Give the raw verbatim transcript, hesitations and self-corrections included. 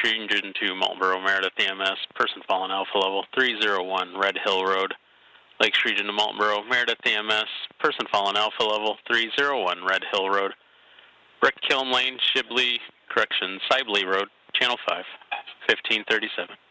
Region two, Marlboro, Meredith E M S, person fallen alpha level three zero one, Red Hill Road. Lakes Region to Marlboro, Meredith E M S, person fallen alpha level three zero one, Red Hill Road. Brick Kiln Lane, Shibley, correction, Sibley Road, Channel five, fifteen thirty-seven.